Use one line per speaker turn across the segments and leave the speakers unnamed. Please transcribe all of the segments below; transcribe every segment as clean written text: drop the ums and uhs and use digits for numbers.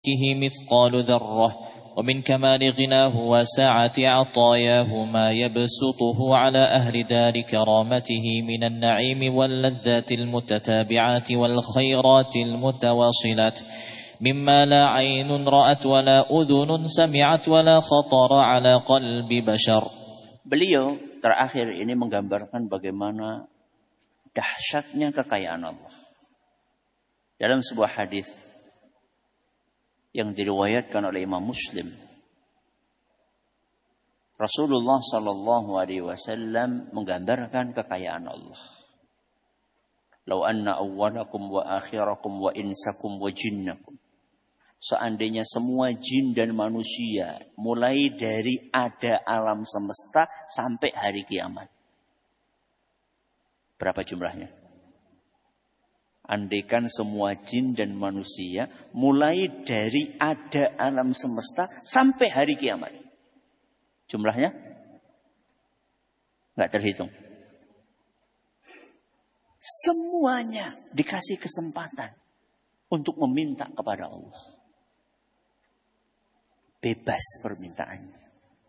ملكه مثقال ذرة ومن كمال غناه وسعة عطاياه ما يبسطه على أهل دار كرامته من النعيم واللذات المتتابعات والخيرات المتواصلات مما لا عين رأت ولا أذن سمعت ولا خطر على قلب بشر.
Beliau terakhir ini menggambarkan bagaimana dahsyatnya kekayaan Allah. Dalam sebuah hadis yang diriwayatkan oleh Imam Muslim, Rasulullah sallallahu alaihi wasallam menggambarkan kekayaan Allah. Lau anna awwalakum wa akhirakum wa insakum wa jinnakum. Seandainya semua jin dan manusia, mulai dari ada alam semesta sampai hari kiamat. Berapa jumlahnya? Andaikan semua jin dan manusia, mulai dari ada alam semesta sampai hari kiamat. Jumlahnya? Nggak terhitung. Semuanya dikasih kesempatan untuk meminta kepada Allah. Bebas permintaannya.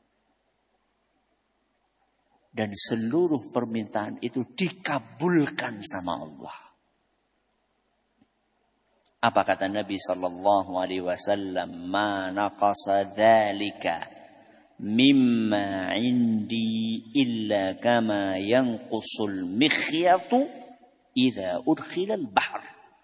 Dan seluruh permintaan itu dikabulkan sama Allah. Apa kata Nabi sallallahu alaihi wasallam? Ma naqasa dzalika mimma indi illa kama yanqusul mikhyatu idza udkhila al-bahr.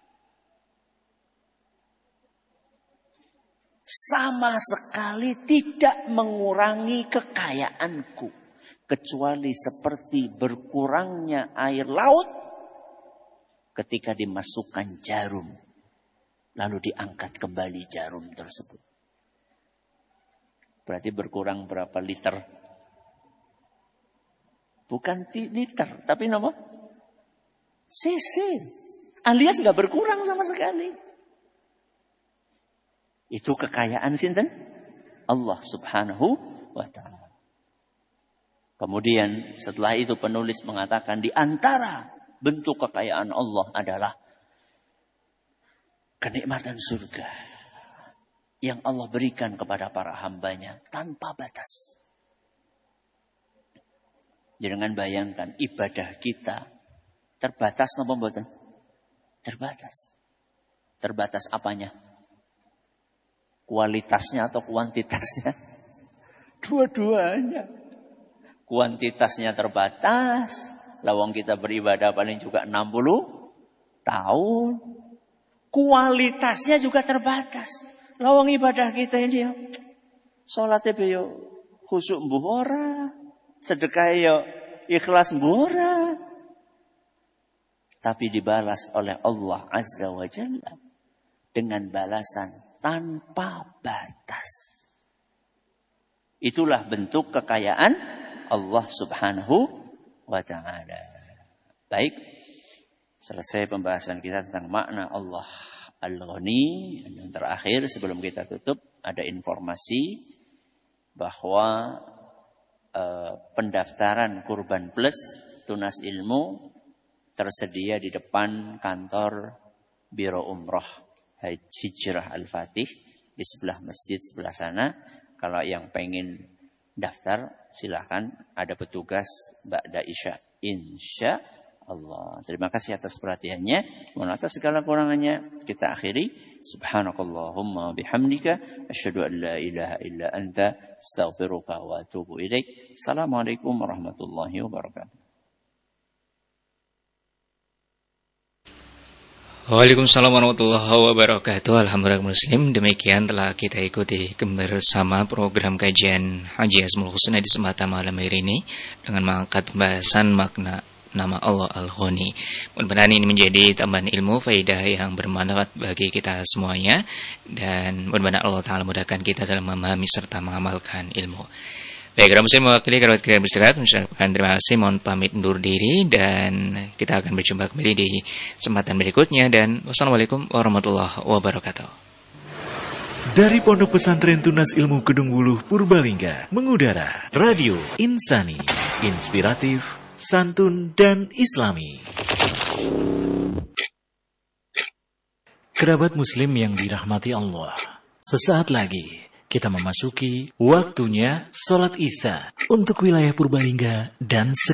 Sama sekali tidak mengurangi kekayaanku, kecuali seperti berkurangnya air laut ketika dimasukkan jarum, lalu diangkat kembali jarum tersebut. Berarti berkurang berapa liter? Bukan liter, tapi nama cc. Alias nggak berkurang sama sekali. Itu kekayaan sinten? Allah subhanahu wa ta'ala. Kemudian setelah itu penulis mengatakan di antara bentuk kekayaan Allah adalah kenikmatan surga yang Allah berikan kepada para hambanya tanpa batas. Jangan bayangkan ibadah kita terbatas napa mboten? Terbatas. Terbatas apanya? Kualitasnya atau kuantitasnya? Dua-duanya. Kuantitasnya terbatas. Lawang kita beribadah paling juga 60 tahun. Kualitasnya juga terbatas. Lawang ibadah kita ini salatnya yo khusyuk mbuh ora, sedekah yo ikhlas mbuh ora. Tapi dibalas oleh Allah Azza wa Jalla dengan balasan tanpa batas. Itulah bentuk kekayaan Allah subhanahu wa ta'ala. Baik, selesai pembahasan kita tentang makna Allah Al-Ghani. Yang terakhir sebelum kita tutup, ada informasi bahwa pendaftaran Kurban Plus Tunas Ilmu tersedia di depan kantor Biro Umroh Hijrah Al-Fatih di sebelah masjid sebelah sana. Kalau yang pengen daftar silakan, ada petugas ba'da isya insya Allah. Terima kasih atas perhatiannya. Mohon atas segala kurangannya kita akhiri. Subhanakallahumma bihamdika asyhadu an la ilaha illa anta astaghfiruka wa atubu ilaik. Assalamualaikum warahmatullahi wabarakatuh.
Waalaikumsalam warahmatullahi wabarakatuh. Alhamdulillah muslim, demikian telah kita ikuti bersama program kajian Haji Asmaul Husna di kesempatan malam hari ini dengan mengangkat pembahasan makna nama Allah Al-Ghani. Mudah-mudahan ini menjadi tambahan ilmu faidah yang bermanfaat bagi kita semuanya, dan mudah-mudahan Allah Ta'ala mudahkan kita dalam memahami serta mengamalkan ilmu. Baik, muslim mewakili kerabat kita beristirahat, mengucapkan terima kasih, mohon pamit undur diri, dan kita akan berjumpa kembali di kesempatan berikutnya, dan wassalamualaikum warahmatullahi wabarakatuh.
Dari Pondok Pesantren Tunas Ilmu Kedung Wuluh Purbalingga mengudara Radio Insani, inspiratif, santun dan islami. Kerabat muslim yang dirahmati Allah, Sesaat lagi kita memasuki waktunya sholat Isya untuk wilayah Purbalingga dan sekitarnya.